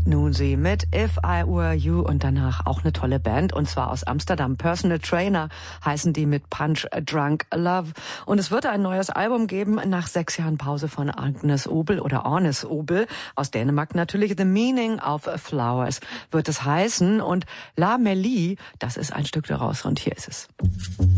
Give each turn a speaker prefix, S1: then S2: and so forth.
S1: Nun sie mit If I Were You und danach auch eine tolle Band und zwar aus Amsterdam. Personal Trainer heißen die mit Punch Drunk Love. Und es wird ein neues Album geben nach 6 Jahren Pause von Agnes Obel oder Ornes Obel aus Dänemark natürlich. The Meaning of Flowers wird es heißen und La Mélie, das ist ein Stück daraus und hier ist es.